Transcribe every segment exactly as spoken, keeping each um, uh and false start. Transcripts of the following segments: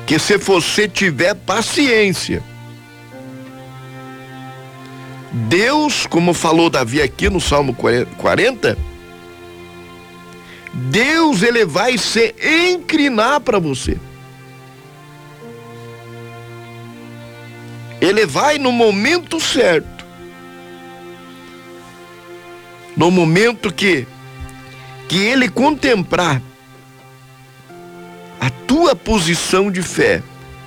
que se você tiver paciência, Deus, como falou Davi aqui no Salmo quarenta, Deus, ele vai se inclinar para você. Ele vai no momento certo. No momento que que ele contemplar a tua posição de fé,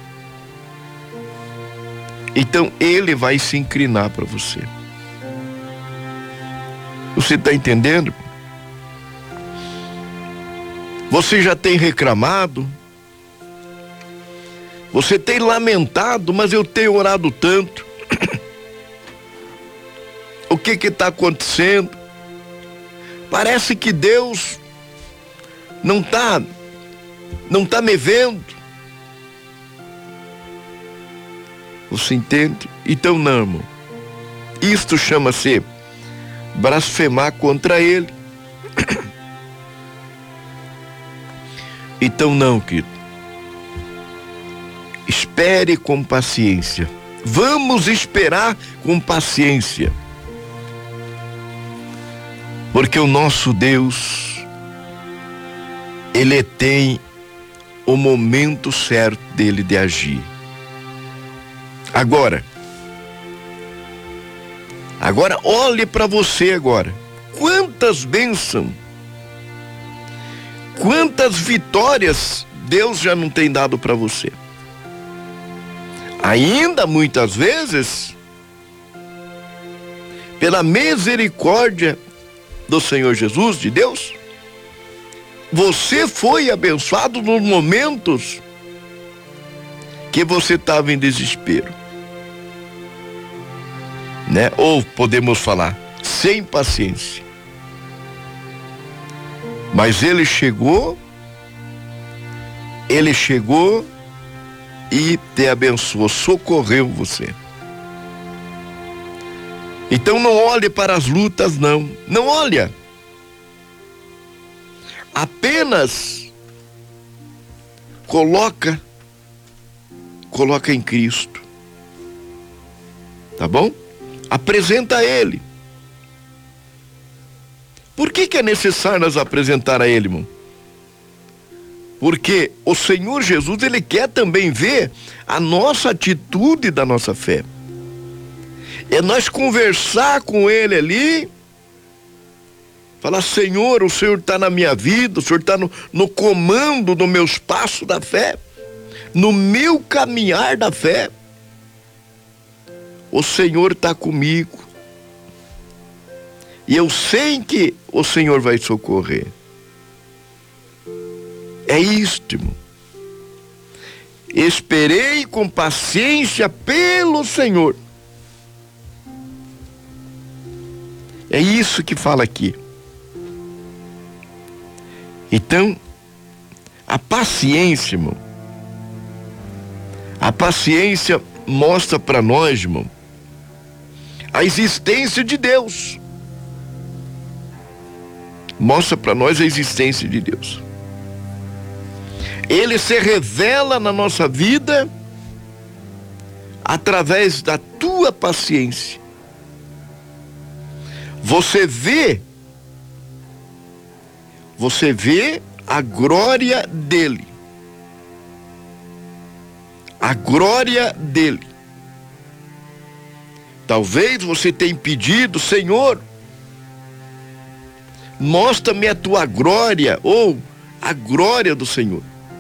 então ele vai se inclinar para você. Você está entendendo? Você já tem reclamado, você tem lamentado, mas eu tenho orado tanto. O que que está acontecendo? Parece que Deus não está, não está me vendo. Você entende? Então não, irmão. Isto chama-se blasfemar contra ele. Então não, querido. Espere com paciência. Vamos esperar com paciência. Porque o nosso Deus, ele tem o momento certo dele de agir. Agora, agora olhe para você agora. Quantas bênçãos, quantas vitórias Deus já não tem dado para você. Ainda muitas vezes, pela misericórdia do Senhor Jesus, de Deus, você foi abençoado nos momentos que você estava em desespero, né? Ou podemos falar, sem paciência. Mas ele chegou, ele chegou e te abençoou, socorreu você. Então não olhe para as lutas, não. Não olha. Apenas coloca, coloca em Cristo. Tá bom? Apresenta a Ele. Por que que é necessário nós apresentar a Ele, irmão? Porque o Senhor Jesus, Ele quer também ver a nossa atitude da nossa fé. É nós conversar com Ele ali, falar: Senhor, o Senhor está na minha vida, o Senhor está no, no comando dos meus passos da fé, no meu caminhar da fé. O Senhor está comigo. E eu sei que o Senhor vai socorrer. É isto, irmão. Esperei com paciência pelo Senhor. É isso que fala aqui. Então, a paciência, irmão, a paciência mostra para nós, irmão, a existência de Deus. Mostra para nós a existência de Deus. Ele se revela na nossa vida através da tua paciência. Você vê, você vê a glória dele. A glória dele. Talvez você tenha pedido: Senhor, mostra-me a tua glória, ou a glória do Senhor.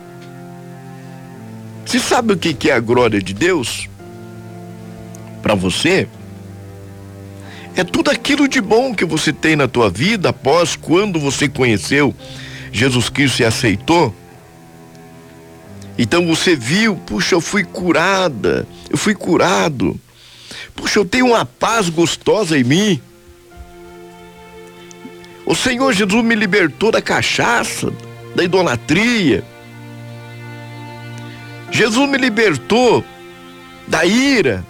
Você sabe o que é a glória de Deus para você? É tudo aquilo de bom que você tem na tua vida após quando você conheceu Jesus Cristo e aceitou. Então você viu: puxa, eu fui curada, eu fui curado. Puxa, eu tenho uma paz gostosa em mim. O Senhor Jesus me libertou da cachaça, da idolatria. Jesus me libertou da ira.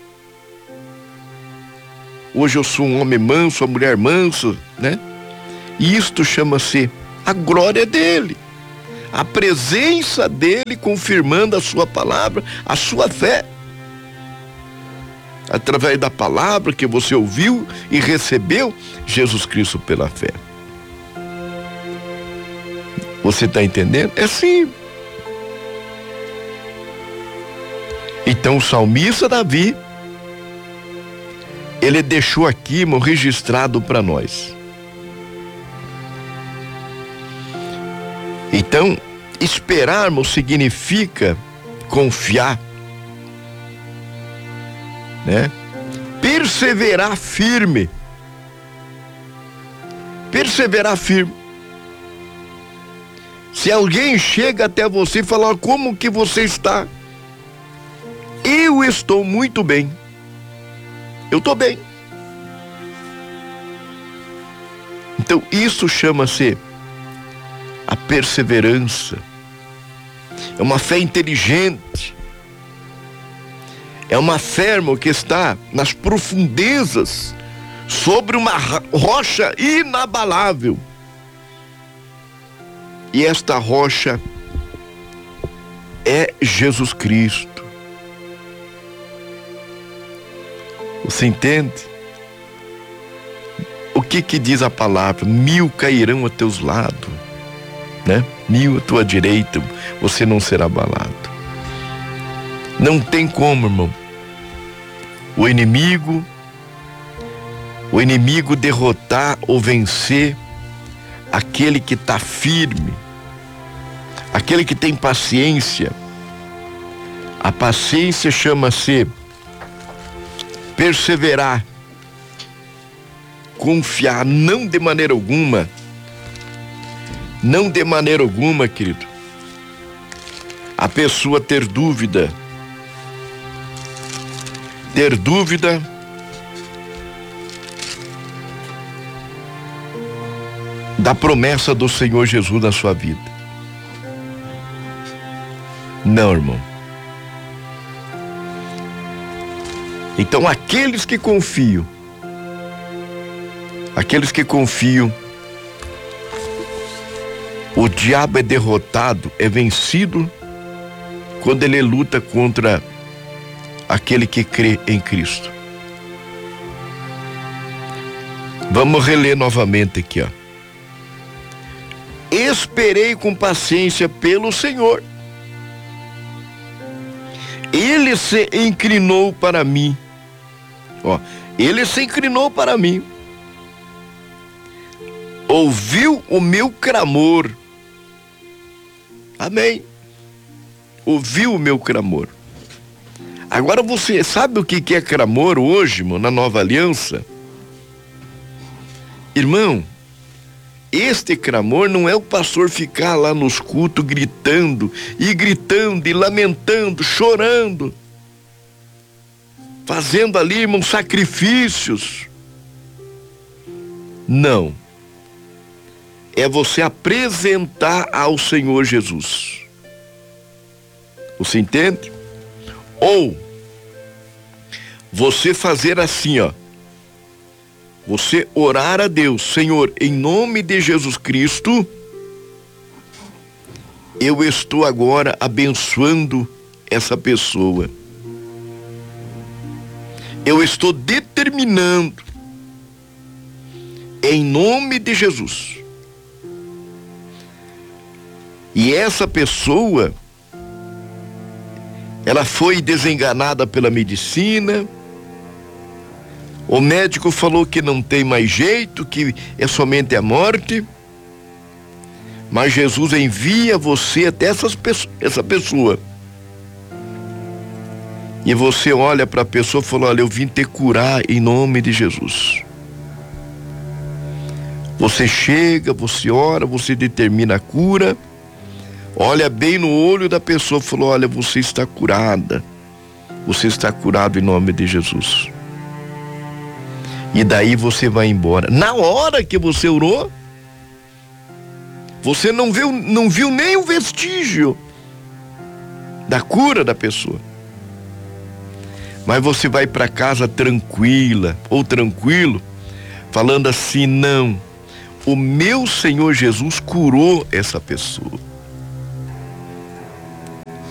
Hoje eu sou um homem manso, uma mulher manso, né? E isto chama-se a glória dele. a presença dele confirmando a sua palavra, a sua fé. Através da palavra que você ouviu e recebeu Jesus Cristo pela fé. Você está entendendo? É assim. Então o salmista Davi, ele deixou aqui, irmão, registrado para nós. Então, esperarmos significa confiar, né? Perseverar firme. Perseverar firme. Se alguém chega até você e fala, como que você está? Eu estou muito bem. Eu estou bem. Então isso chama-se a perseverança. É uma fé inteligente. É uma fé, irmão, que está nas profundezas, sobre uma rocha inabalável. E esta rocha é Jesus Cristo. Você entende? O que que diz a palavra? Mil cairão a teus lados, né? Mil à tua direita, você não será abalado. Não tem como, irmão. O inimigo, o inimigo derrotar ou vencer aquele que está firme, aquele que tem paciência. A paciência chama-se perseverar, confiar, não de maneira alguma, não de maneira alguma, querido, a pessoa ter dúvida, ter dúvida da promessa do Senhor Jesus na sua vida. Não, irmão. Então aqueles que confiam, aqueles que confiam, o diabo é derrotado, é vencido quando ele luta contra aquele que crê em Cristo. Vamos reler novamente aqui, ó. Esperei com paciência pelo Senhor. Ele se inclinou para mim. Ó, ele se inclinou para mim. Ouviu o meu clamor. Amém. Ouviu o meu clamor. Agora você sabe o que é clamor hoje, irmão, na nova aliança? Irmão, este clamor não é o pastor ficar lá nos cultos gritando, e gritando, e lamentando, chorando, fazendo ali, irmão, sacrifícios. Não. É você apresentar ao Senhor Jesus. Você entende? Ou você fazer assim, ó. Você orar a Deus, Senhor, em nome de Jesus Cristo, eu estou agora abençoando essa pessoa. Eu estou determinando, em nome de Jesus. E essa pessoa, ela foi desenganada pela medicina. O médico falou que não tem mais jeito, que é somente a morte. Mas Jesus envia você até essas, essa pessoa. E você olha para a pessoa e fala, olha, eu vim te curar em nome de Jesus. Você chega, você ora, você determina a cura. Olha bem no olho da pessoa e fala, olha, você está curada. Você está curado em nome de Jesus. E daí você vai embora. Na hora que você orou, você não viu, não viu nem o vestígio da cura da pessoa. Mas você vai para casa tranquila, ou tranquilo, falando assim, não, o meu Senhor Jesus curou essa pessoa.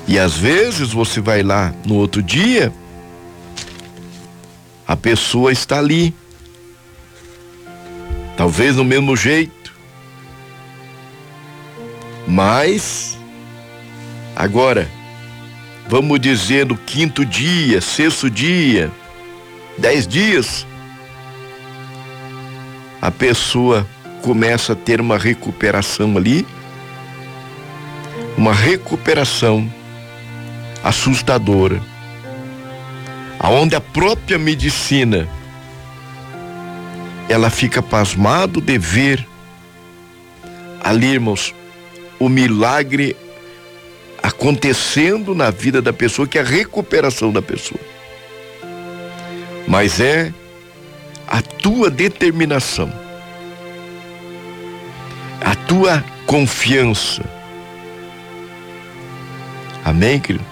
E às vezes você vai lá no outro dia, a pessoa está ali, talvez do mesmo jeito, mas agora, vamos dizer no quinto dia, sexto dia, dez dias, a pessoa começa a ter uma recuperação ali, uma recuperação assustadora, aonde a própria medicina ela fica pasmado de ver ali, irmãos, o milagre acontecendo na vida da pessoa, que é a recuperação da pessoa. Mas é a tua determinação, a tua confiança. Amém, querido?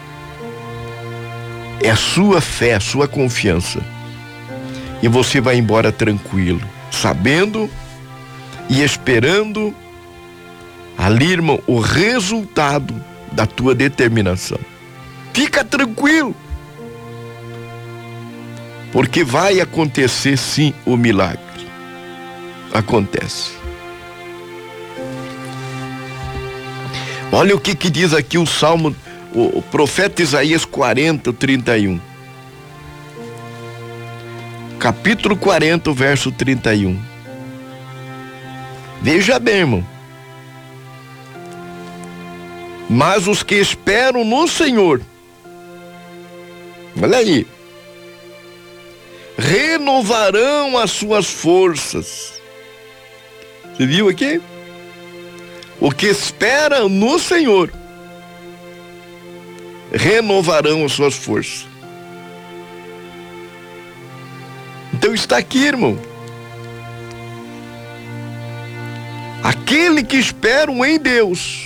É a sua fé, a sua confiança. E você vai embora tranquilo, sabendo e esperando ali, irmão, o resultado da tua determinação. Fica tranquilo, porque vai acontecer sim o milagre. Acontece. Olha o que que diz aqui o Salmo, o, o profeta Isaías quarenta, trinta e um. Capítulo quarenta, verso trinta e um. Veja bem, irmão. Mas os que esperam no Senhor, olha aí, renovarão as suas forças. Você viu aqui? O que espera no Senhor, renovarão as suas forças. Então está aqui, irmão. Aquele que espera em Deus,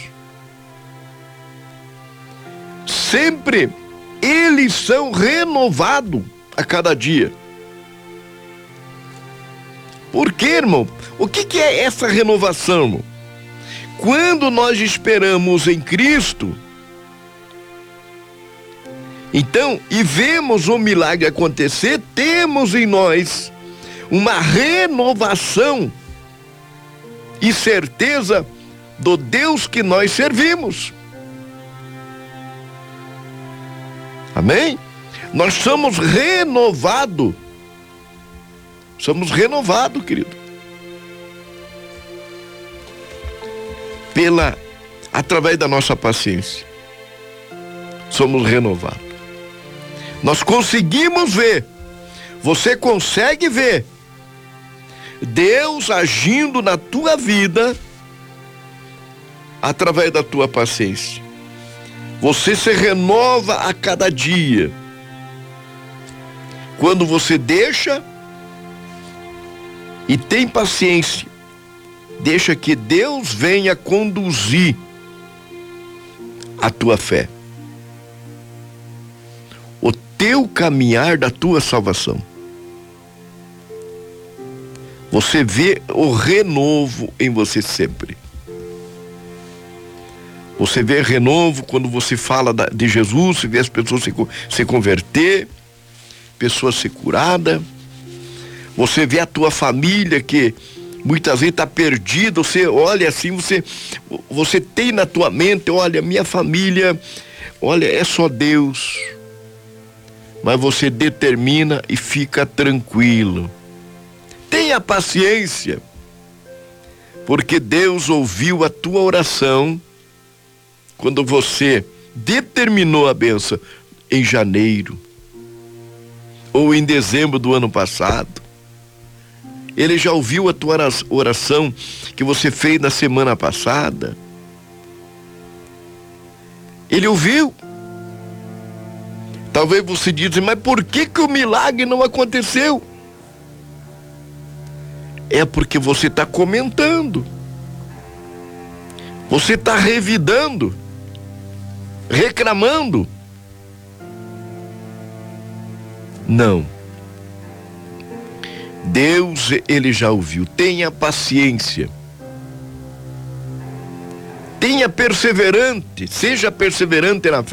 sempre eles são renovados a cada dia. Por quê, irmão? O que que é essa renovação, irmão? Quando nós esperamos em Cristo, então, e vemos o milagre acontecer, temos em nós uma renovação e certeza do Deus que nós servimos. Amém? Nós somos renovados. Somos renovados, querido. Pela, através da nossa paciência. Somos renovados. Nós conseguimos ver. Você consegue ver Deus agindo na tua vida através da tua paciência. Você se renova a cada dia. Quando você deixa e tem paciência, deixa que Deus venha conduzir a tua fé, o teu caminhar da tua salvação. Você vê o renovo em você sempre. Você vê renovo quando você fala da, de Jesus, você vê as pessoas se, se converter, pessoas se curadas. Você vê a tua família que muitas vezes está perdida. Você olha assim, você, você tem na tua mente, olha, minha família, olha, é só Deus. Mas você determina e fica tranquilo. Tenha paciência, porque Deus ouviu a tua oração quando você determinou a bênção em janeiro ou em dezembro do ano passado. Ele já ouviu a tua oração que você fez na semana passada. Ele ouviu. Talvez você diga, mas por que que o milagre não aconteceu? É porque você está comentando. Você está revidando, reclamando. Não. Deus, ele já ouviu. Tenha paciência. Tenha perseverante, seja perseverante na fé.